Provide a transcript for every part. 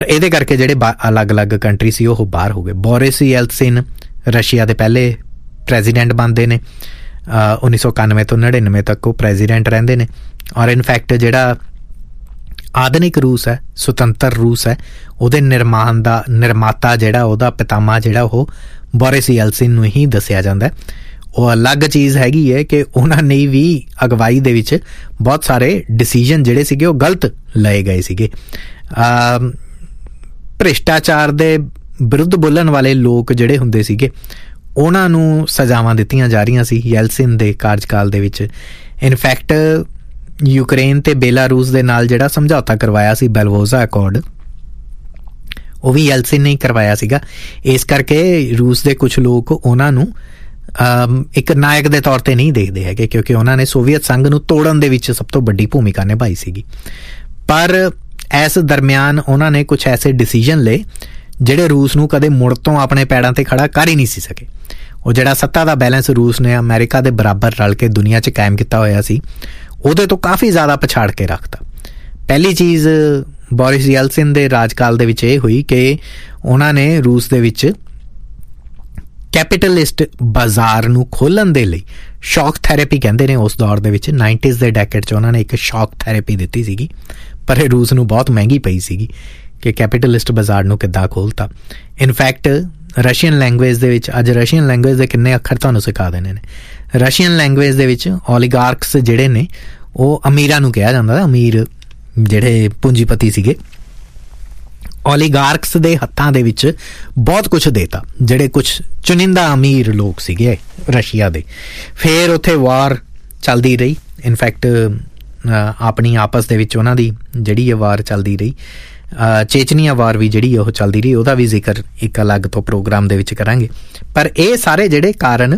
ਇਹਦੇ ਕਰਕੇ ਜਿਹੜੇ ਅਲੱਗ-ਅਲੱਗ ਕੰਟਰੀ ਸੀ ਉਹ ਬਾਹਰ ਹੋ ਗਏ। ਬੋਰਿਸ ਯੈਲਤਸਿਨ ਰਸ਼ੀਆ ਦੇ ਪਹਿਲੇ ਪ੍ਰੈਜ਼ੀਡੈਂਟ ਬਣਦੇ ਨੇ। 1991 ਤੋਂ 99 ਤੱਕ ਉਹ ਪ੍ਰੈਜ਼ੀਡੈਂਟ ਰਹਿੰਦੇ ਨੇ। ਔਰ ਇਨਫੈਕਟ ਜਿਹੜਾ ਆਧੁਨਿਕ ਰੂਸ ਹੈ, ਸੁਤੰਤਰ ਰੂਸ ਹੈ, ਉਹਦੇ ਨਿਰਮਾਤਾ ਜਿਹੜਾ ਉਹਦਾ ਪਿਤਾਮਾ ਜਿਹੜਾ ਉਹ ਬੋਰਿਸ ਯੈਲਤਸਿਨ ਨੂੰ ਹੀ ਦੱਸਿਆ ਜਾਂਦਾ। ਉਹ ਅਲੱਗ ਚੀਜ਼ ਹੈਗੀ ਹੈ ਕਿ ਉਹਨਾਂ ਨੇ ਵੀ ਅਗਵਾਈ ਦੇ ਵਿੱਚ ਬਹੁਤ ਸਾਰੇ ਡਿਸੀਜ਼ਨ ਜਿਹੜੇ ਸੀਗੇ ਉਹ ਗਲਤ ਲਏ ਗਏ ਸੀਗੇ। ਭ੍ਰਿਸ਼ਟਾਚਾਰ ਦੇ ਵਿਰੁੱਧ ਬੋਲਣ ਵਾਲੇ ਲੋਕ ਜਿਹੜੇ ਹੁੰਦੇ ਸੀਗੇ ਉਹਨਾਂ ਨੂੰ ਸਜ਼ਾਵਾਂ ਦਿੱਤੀਆਂ ਜਾ ਰਹੀਆਂ ਸੀ ਯੈਲਤਸਿਨ ਦੇ ਕਾਰਜਕਾਲ ਦੇ ਵਿੱਚ। ਇਨਫੈਕਟ ਯੂਕਰੇਨ ਤੇ ਬੇਲਾਰੂਸ ਦੇ ਨਾਲ ਜਿਹੜਾ ਸਮਝੌਤਾ ਕਰਵਾਇਆ ਸੀ ਬੈਲਵੋਜ਼ਾ ਅਕੋਰਡ, ਉਹ ਵੀ ਯੈਲਤਸਿਨ ਨੇ ਹੀ ਕਰਵਾਇਆ ਸੀਗਾ। ਇਸ ਕਰਕੇ ਰੂਸ ਦੇ ਕੁਛ ਲੋਕ ਉਹਨਾਂ ਨੂੰ ਇੱਕ ਨਾਇਕ ਦੇ ਤੌਰ ਤੇ ਨਹੀਂ ਦੇਖਦੇ ਹੈਗੇ, ਕਿਉਂਕਿ ਉਹਨਾਂ ਨੇ ਸੋਵੀਅਤ ਸੰਘ ਨੂੰ ਤੋੜਨ ਦੇ ਵਿੱਚ ਸਭ ਤੋਂ ਵੱਡੀ ਭੂਮਿਕਾ ਨਿਭਾਈ ਸੀਗੀ। ਪਰ ਇਸ ਦਰਮਿਆਨ ਉਹਨਾਂ ਨੇ ਕੁਛ ਐਸੇ ਡਿਸੀਜ਼ਨ ਲਏ ਜਿਹੜੇ ਰੂਸ ਨੂੰ ਕਦੇ ਮੁੜ ਤੋਂ ਆਪਣੇ ਪੈਰਾਂ ਤੇ ਖੜਾ ਕਰ ਹੀ ਨਹੀਂ ਸੀ ਸਕੇ। ਉਹ ਜਿਹੜਾ ਸੱਤਾ ਦਾ ਬੈਲੈਂਸ ਰੂਸ ਨੇ ਅਮਰੀਕਾ ਦੇ ਬਰਾਬਰ ਰਲ ਕੇ ਦੁਨੀਆ 'ਚ ਕਾਇਮ ਕੀਤਾ ਹੋਇਆ ਸੀ, ਉਹਦੇ ਤੋਂ ਕਾਫੀ ਜ਼ਿਆਦਾ ਪਛਾੜ ਕੇ ਰੱਖਤਾ। ਪਹਿਲੀ ਚੀਜ਼ ਬੋਰਿਸ ਯੈਲਤਸਿਨ ਦੇ ਰਾਜਕਾਲ ਦੇ ਵਿੱਚ ਇਹ ਹੋਈ ਕਿ ਉਹਨਾਂ ਨੇ ਰੂਸ ਦੇ ਵਿੱਚ ਕੈਪੀਟਲਿਸਟ ਬਾਜ਼ਾਰ ਨੂੰ ਖੋਲ੍ਹਣ ਦੇ ਲਈ ਸ਼ੌਕ ਥੈਰੇਪੀ ਕਹਿੰਦੇ ਨੇ ਉਸ ਦੌਰ ਦੇ ਵਿੱਚ 90s ਦੇ ਡੈਕੇਡ 'ਚ ਉਹਨਾਂ ਨੇ ਇੱਕ ਸ਼ੌਕ ਥੈਰੇਪੀ ਦਿੱਤੀ ਸੀਗੀ, ਪਰ ਇਹ ਰੂਸ ਨੂੰ ਬਹੁਤ ਮਹਿੰਗੀ ਪਈ ਸੀਗੀ ਕਿ ਕੈਪੀਟਲਿਸਟ ਬਾਜ਼ਾਰ ਨੂੰ ਕਿੱਦਾਂ ਖੋਲ੍ਹਤਾ। ਇਨਫੈਕਟ ਰਸ਼ੀਅਨ ਲੈਂਗੁਏਜ ਦੇ ਵਿੱਚ, ਅੱਜ ਰਸ਼ੀਅਨ ਲੈਂਗੁਏਜ ਦੇ ਕਿੰਨੇ ਅੱਖਰ ਤੁਹਾਨੂੰ ਸਿਖਾ ਦੇਣੇ ਨੇ। ਰਸ਼ੀਅਨ ਲੈਂਗੁਏਜ ਦੇ ਵਿੱਚ ਓਲੀਗਾਰਕਸ ਜਿਹੜੇ ਨੇ ਉਹ ਅਮੀਰਾਂ ਨੂੰ ਕਿਹਾ ਜਾਂਦਾ, ਅਮੀਰ ਜਿਹੜੇ ਪੂੰਜੀਪਤੀ ਸੀਗੇ। ਓਲੀਗਾਰਕਸ ਦੇ ਹੱਥਾਂ ਦੇ ਵਿੱਚ ਬਹੁਤ ਕੁਛ ਦੇਤਾ ਜਿਹੜੇ ਕੁਛ ਚੁਣਿੰਦਾ ਅਮੀਰ ਲੋਕ ਸੀਗੇ ਰਸ਼ੀਆ ਦੇ। ਫਿਰ ਉੱਥੇ ਵਾਰ ਚੱਲਦੀ ਰਹੀ। ਇਨਫੈਕਟ ਆਪਣੀ ਆਪਸ ਦੇ ਵਿੱਚ ਉਹਨਾਂ ਦੀ ਜਿਹੜੀ ਇਹ ਵਾਰ ਚੱਲਦੀ ਰਹੀ। ਚੇਚਨੀਆ ਵਾਰ ਵੀ ਜਿਹੜੀ ਉਹ ਚੱਲਦੀ ਰਹੀ, ਉਹਦਾ ਵੀ ਜ਼ਿਕਰ ਇੱਕ ਅਲੱਗ ਤੋਂ ਪ੍ਰੋਗਰਾਮ ਦੇ ਵਿੱਚ ਕਰਾਂਗੇ। ਪਰ ਇਹ ਸਾਰੇ ਜਿਹੜੇ ਕਾਰਨ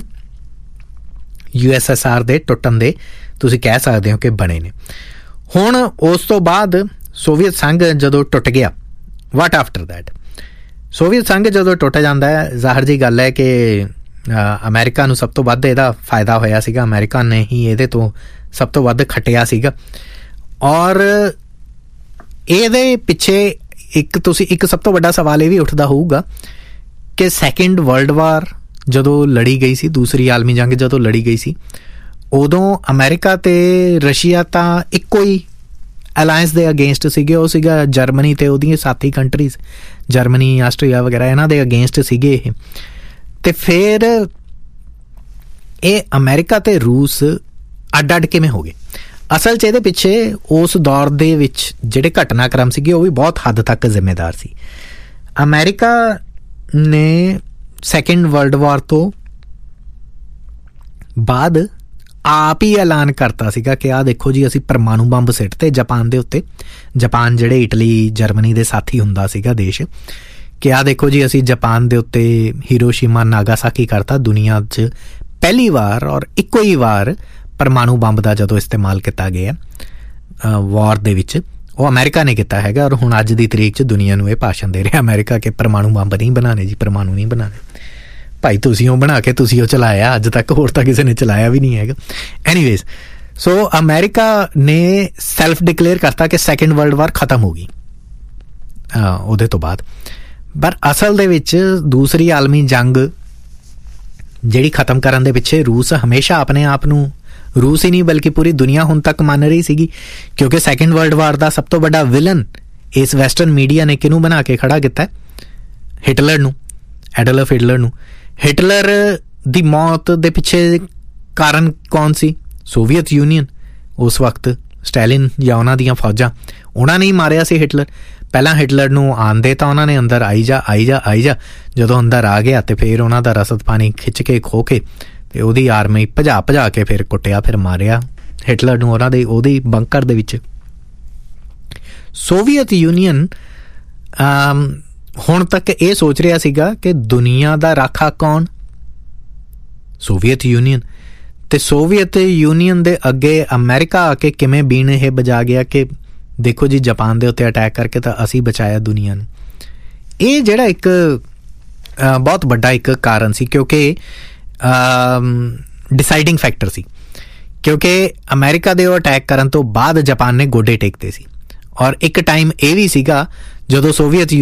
USSR ਦੇ ਟੁੱਟਣ ਦੇ ਤੁਸੀਂ ਕਹਿ ਸਕਦੇ ਹੋ ਕਿ ਬਣੇ ਨੇ। ਹੁਣ ਉਸ ਤੋਂ ਬਾਅਦ ਸੋਵੀਅਤ ਸੰਘ ਜਦੋਂ ਟੁੱਟ ਗਿਆ, ਵਾਟ ਆਫਟਰ ਦੈਟ? ਸੋਵੀਅਤ ਸੰਘ ਜਦੋਂ ਟੁੱਟ ਜਾਂਦਾ ਹੈ, ਜ਼ਾਹਰ ਜੀ ਗੱਲ ਹੈ ਕਿ ਅਮਰੀਕਾ ਨੂੰ ਸਭ ਤੋਂ ਵੱਧ ਇਹਦਾ ਫਾਇਦਾ ਹੋਇਆ ਸੀਗਾ। ਅਮਰੀਕਾ ਨੇ ਹੀ ਇਹਦੇ ਤੋਂ ਸਭ ਤੋਂ ਵੱਧ ਖੱਟਿਆ ਸੀਗਾ। ਔਰ ਇਹਦੇ ਪਿੱਛੇ ਇੱਕ ਸਭ ਤੋਂ ਵੱਡਾ ਸਵਾਲ ਇਹ ਵੀ ਉੱਠਦਾ ਹੋਊਗਾ ਕਿ ਸੈਕਿੰਡ ਵਰਲਡ ਵਾਰ ਜਦੋਂ ਲੜੀ ਗਈ ਸੀ, ਦੂਸਰੀ ਆਲਮੀ ਜੰਗ ਜਦੋਂ ਲੜੀ ਗਈ ਸੀ, ਉਦੋਂ ਅਮਰੀਕਾ ਤੇ ਰਸ਼ੀਆ ਤਾਂ ਇੱਕੋ ਹੀ ਅਲਾਇੰਸ ਦੇ ਅਗੇਂਸਟ ਸੀਗੇ। ਉਹ ਸੀਗਾ ਜਰਮਨੀ ਤੇ ਉਹਦੀਆਂ ਸਾਥੀ ਕੰਟਰੀਜ਼, ਜਰਮਨੀ, ਆਸਟਰੀਆ ਵਗੈਰਾ, ਇਹਨਾਂ ਦੇ ਅਗੇਂਸਟ ਸੀਗੇ ਇਹ। ਤੇ ਫਿਰ ਇਹ ਅਮਰੀਕਾ ਤੇ ਰੂਸ ਅੱਡ ਕਿਵੇਂ ਹੋ ਗਏ? ਅਸਲ 'ਚ ਇਹਦੇ ਪਿੱਛੇ ਉਸ ਦੌਰ ਦੇ ਵਿੱਚ ਜਿਹੜੇ ਘਟਨਾਕ੍ਰਮ ਸੀਗੇ ਉਹ ਵੀ ਬਹੁਤ ਹੱਦ ਤੱਕ ਜ਼ਿੰਮੇਦਾਰ ਸੀ। ਅਮਰੀਕਾ ਨੇ ਸੈਕਿੰਡ ਵਰਲਡ ਵਾਰ ਤੋਂ ਬਾਅਦ ਆਪ ਹੀ ਐਲਾਨ ਕਰਤਾ ਸੀਗਾ ਕਿ ਆਹ ਦੇਖੋ ਜੀ, ਅਸੀਂ ਪਰਮਾਣੂ ਬੰਬ ਸਿੱਟਤੇ ਜਾਪਾਨ ਦੇ ਉੱਤੇ। ਜਾਪਾਨ ਜਿਹੜੇ ਇਟਲੀ, ਜਰਮਨੀ ਦੇ ਸਾਥੀ ਹੁੰਦਾ ਸੀਗਾ ਦੇਸ਼, ਕਿ ਆਹ ਦੇਖੋ ਜੀ, ਅਸੀਂ ਜਾਪਾਨ ਦੇ ਉੱਤੇ ਹੀਰੋਸ਼ੀਮਾ, ਨਾਗਾਸਾਕੀ ਕਰਤਾ। ਦੁਨੀਆ 'ਚ ਪਹਿਲੀ ਵਾਰ ਔਰ ਇੱਕੋ ਹੀ ਵਾਰ ਪਰਮਾਣੂ ਬੰਬ ਦਾ ਜਦੋਂ ਇਸਤੇਮਾਲ ਕੀਤਾ ਗਿਆ ਵਾਰ ਦੇ ਵਿੱਚ, ਉਹ ਅਮਰੀਕਾ ਨੇ ਕੀਤਾ ਹੈਗਾ। ਔਰ ਹੁਣ ਅੱਜ ਦੀ ਤਰੀਕ 'ਚ ਦੁਨੀਆ ਨੂੰ ਇਹ ਭਾਸ਼ਣ ਦੇ ਰਿਹਾ ਅਮਰੀਕਾ ਕਿ ਪਰਮਾਣੂ ਬੰਬ ਨਹੀਂ ਬਣਾਉਣੇ ਜੀ, ਪਰਮਾਣੂ ਨਹੀਂ ਬਣਾਉਣੇ ਭਾਈ। ਤੁਸੀਂ ਉਹ ਬਣਾ ਕੇ ਤੁਸੀਂ ਉਹ ਚਲਾਇਆ, ਅੱਜ ਤੱਕ ਹੋਰ ਤਾਂ ਕਿਸੇ ਨੇ ਚਲਾਇਆ ਵੀ ਨਹੀਂ ਹੈਗਾ। ਐਨੀਵੇਜ਼, ਸੋ ਅਮਰੀਕਾ ਨੇ ਸੈਲਫ ਡਿਕਲੇਅਰ ਕਰਤਾ ਕਿ ਸੈਕਿੰਡ ਵਰਲਡ ਵਾਰ ਖਤਮ ਹੋ ਗਈ ਉਹਦੇ ਤੋਂ ਬਾਅਦ। ਪਰ ਅਸਲ ਦੇ ਵਿੱਚ ਦੂਸਰੀ ਆਲਮੀ ਜੰਗ ਜਿਹੜੀ ਖਤਮ ਕਰਨ ਦੇ ਪਿੱਛੇ ਰੂਸ ਹਮੇਸ਼ਾ ਆਪਣੇ ਆਪ ਨੂੰ, ਰੂਸ ਹੀ ਨਹੀਂ ਬਲਕਿ ਪੂਰੀ ਦੁਨੀਆ ਹੁਣ ਤੱਕ ਮੰਨ ਰਹੀ ਸੀਗੀ, ਕਿਉਂਕਿ ਸੈਕਿੰਡ ਵਰਲਡ ਵਾਰ ਦਾ ਸਭ ਤੋਂ ਵੱਡਾ ਵਿਲਨ ਇਸ ਵੈਸਟਰਨ ਮੀਡੀਆ ਨੇ ਕਿਹਨੂੰ ਬਣਾ ਕੇ ਖੜਾ ਕੀਤਾ? ਹਿਟਲਰ ਨੂੰ, ਐਡਲਫ ਹਿਟਲਰ ਨੂੰ। ਹਿਟਲਰ ਦੀ ਮੌਤ ਦੇ ਪਿੱਛੇ ਕਾਰਨ ਕੌਣ ਸੀ? Soviet union. ਉਸ ਵਕਤ ਸਟੈਲਿਨ ਜਾਂ ਉਹਨਾਂ ਦੀਆਂ ਫੌਜਾਂ, ਉਹਨਾਂ ਨੇ ਹੀ ਮਾਰਿਆ ਸੀ ਹਿਟਲਰ। ਪਹਿਲਾਂ ਹਿਟਲਰ ਨੂੰ ਆਉਂਦੇ ਤਾਂ ਉਹਨਾਂ ਨੇ ਅੰਦਰ ਆਈ ਜਾ। ਜਦੋਂ ਅੰਦਰ ਆ ਗਿਆ ਤੇ ਫਿਰ ਉਹਨਾਂ ਦਾ ਰਸਦ ਪਾਣੀ ਖਿੱਚ ਕੇ ਖੋਹ ਕੇ ਤੇ ਉਹਦੀ ਆਰਮੀ ਭਜਾ ਕੇ ਫਿਰ ਕੁੱਟਿਆ, ਫਿਰ ਮਾਰਿਆ ਹਿਟਲਰ ਨੂੰ ਉਹਦੀ ਬੰਕਰ ਦੇ ਵਿੱਚ। ਸੋਵੀਅਤ ਯੂਨੀਅਨ ਹੁਣ ਤੱਕ ਇਹ ਸੋਚ ਰਿਹਾ ਸੀਗਾ ਕਿ ਦੁਨੀਆ ਦਾ ਰਾਖਾ ਕੌਣ? Soviet union. ਤੇ ਸੋਵੀਅਤ ਯੂਨੀਅਨ ਦੇ ਅੱਗੇ ਅਮਰੀਕਾ ਆ ਕੇ ਕਿਵੇਂ ਬੀਨ ਇਹ ਬਜਾ ਗਿਆ ਕਿ ਦੇਖੋ ਜੀ, ਜਾਪਾਨ ਦੇ ਉੱਤੇ ਅਟੈਕ ਕਰਕੇ ਤਾਂ ਅਸੀਂ ਬਚਾਇਆ ਦੁਨੀਆ ਨੂੰ। ਇਹ ਜਿਹੜਾ ਇੱਕ ਬਹੁਤ ਵੱਡਾ ਇੱਕ ਕਾਰਨ ਸੀ, ਕਿਉਂਕਿ ਡਿਸਾਈਡਿੰਗ ਫੈਕਟਰ ਸੀ। ਕਿਉਂਕਿ ਅਮਰੀਕਾ ਦੇ ਉਹ ਅਟੈਕ ਕਰਨ ਤੋਂ ਬਾਅਦ ਜਾਪਾਨ ਨੇ ਗੋਡੇ ਟੇਕਦੇ ਸੀ। ਔਰ ਇੱਕ ਟਾਈਮ ਇਹ ਵੀ ਸੀਗਾ ਜਦੋਂ ਸੋਵੀਅਤ